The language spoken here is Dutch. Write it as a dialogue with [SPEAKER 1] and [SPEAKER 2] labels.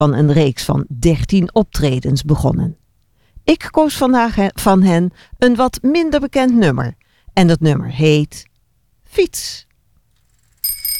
[SPEAKER 1] van een reeks van 13 optredens begonnen. Ik koos vandaag van hen een wat minder bekend nummer. En dat nummer heet Fiets.